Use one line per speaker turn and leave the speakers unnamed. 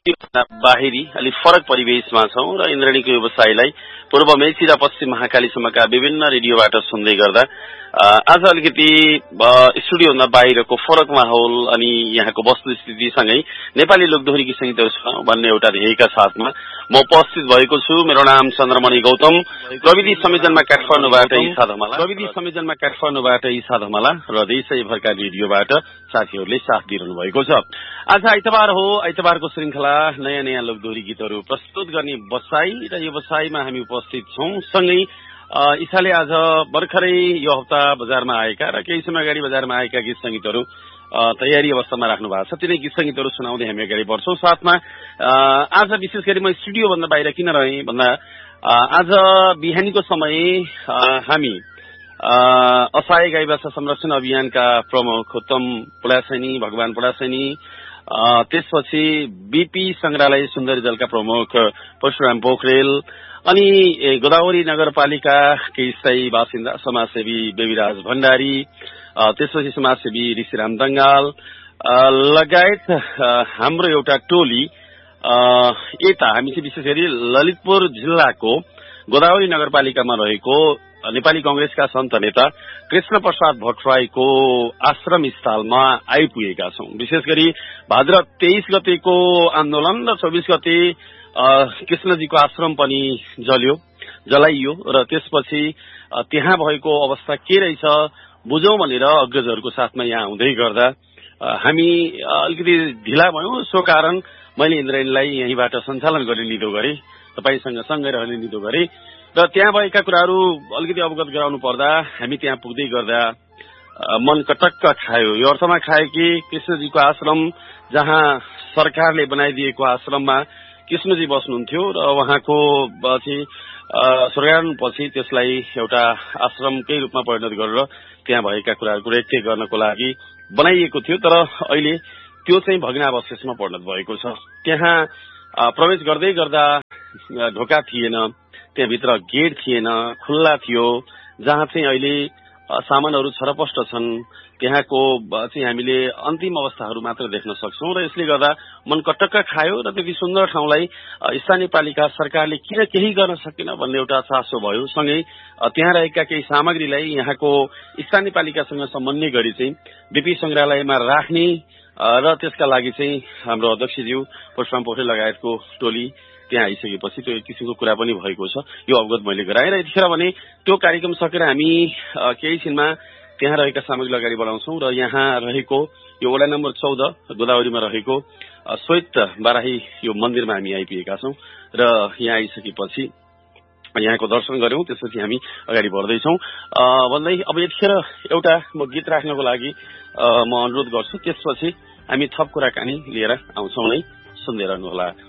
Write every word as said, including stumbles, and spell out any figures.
बाहिरी अलिक फरक परिवेशमा छौं र इन्द्रणीको व्यवसायलाई पूर्व मेची र पश्चिम महाकालीसम्मका विभिन्न रेडियोबाट सुन्दै गर्दा आज अलिकति स्टुडियोभन्दा बाहिरको फरक माहौल अनि यहाँको वस्तुस्थितिसँगै नेपाली लोकदोहोरी गीत संगीतहरू सुनाउँ भन्ने एउटा ध्येयका साथमा म उपस्थित भएको छु। मेरो नाम चन्द्रमणि गौतम, प्रविधि संयोजनमा काठमाडौँबाट ईसा धमाला प्रविधि संयोजनमा काठमाडौँबाट ईसा धमाला र देशैभरका रेडियोबाट साथीहरूले साथ दिइरहनु भएको छ। आज आइतबार हो, आइतबारको श्रृंखला नयाँ नयाँ लोकदोहोरी गीतहरू प्रस्तुत गर्ने बसाई र यो बसाईमा हामी उपस्थित छौं। सँगै ईसाले आज भर्खरै यो हप्ता बजारमा आएका र केही समय अगाडि बजारमा आएका गीत संगीतहरू तयारी अवस्थामा राख्नु भएको छ। तिनै गीत संगीतहरू सुनाउँदै हामी अगाडि बढ्छौं। साथमा आज विशेष गरी म स्टुडियोभन्दा बाहिर किन रहेँ भन्दा आज बिहानीको समय हामी असहाय गाई बाछा संरक्षण अभियानका प्रमुख उत्तम पुलासैनी, भगवान पुलासैनी, त्यसपछि बीपी संग्रहालय सुन्दरी जलका प्रमुख परशुराम पोखरेल अनि गोदावरी नगरपालिका केही स्थायी बासिन्दा समाजसेवी बेबीराज भण्डारी, त्यसपछि समाजसेवी ऋषिराम दंगाल लगायत हाम्रो एउटा टोली यता हामी चाहिँ विशेष गरी ललितपुर जिल्लाको गोदावरी नगरपालिकामा रहेको नेपाली कांग्रेसका सन्त नेता कृष्ण प्रसाद भट्टराईको आश्रम स्थलमा आइपुगेका छौं। विशेष गरी भाद्र तेइस गतेको आन्दोलन र चौबिस गते कृष्णजीको आश्रम पनि जल्यो जलाइयो र त्यसपछि त्यहाँ भएको अवस्था के रहेछ बुझौं भनेर अग्रजहरूको साथमा यहाँ हुँदै गर्दा हामी अलिकति ढिला भयौं। सो कारण मैले इन्द्रेणीलाई यहीँबाट सञ्चालन गर्ने निधो गरेँ, तपाईसँग सँगै रहने निधो गरेँ र त्यहाँ भएका कुराहरू अलिकति अवगत गराउनु पर्दा हामी त्यहाँ पुग्दै गर्दा मन कटक्क खायो। यो अर्थमा खायो कि कृष्णजीको आश्रम जहाँ सरकारले बनाइदिएको आश्रममा कृष्णजी बस्नुहुन्थ्यो र उहाँको पछि स्वर्गारोहणपछि त्यसलाई एउटा आश्रमकै रूपमा परिणत गरेर त्यहाँ भएका कुराहरूको रेखदेख गर्नको लागि बनाइएको थियो। तर अहिले त्यो चाहिँ भग्नावशेषमा परिणत भएको छ। त्यहाँ प्रवेश गर्दै गर्दा ढोका थिएन, त्यहाँभित्र गेट थिएन, खुल्ला थियो, जहाँ चाहिँ अहिले सामानहरू छरपष्ट छन्। त्यहाँको चाहिँ हामीले अन्तिम अवस्थाहरू मात्र देख्न सक्छौं र यसले गर्दा मन कटक्क खायो र त्यति सुन्दर ठाउँलाई स्थानीय पालिका सरकारले किन केही गर्न सकेन भन्ने एउटा चासो भयो। सँगै त्यहाँ रहेका केही सामग्रीलाई यहाँको स्थानीय पालिकासँग समन्वय गरी चाहिँ बीपी संग्रहालयमा राख्ने र त्यसका लागि चाहिँ हाम्रो अध्यक्षज्यू परशुराम पोखरेल लगायतको टोली त्यहाँ आइसकेपछि त्यो एक किसिमको कुरा पनि भएको छ। यो अवगत मैले गराएँ र यतिखेर भने त्यो कार्यक्रम सकेर हामी केही छिनमा त्यहाँ रहेका सामग्री अगाडि बढाउँछौं र यहाँ रहेको यो वडा नम्बर चौध गोदावरीमा रहेको श्वेत बाराही यो मन्दिरमा हामी आइपुगेका छौं र यहाँ आइसकेपछि यहाँको दर्शन गर्यौं, त्यसपछि हामी अगाडि बढ्दैछौं भन्दै अब यतिखेर एउटा म गीत राख्नको लागि म अनुरोध गर्छु। त्यसपछि हामी थप कुराकानी लिएर आउँछौं नै, सुन्दै रहनुहोला।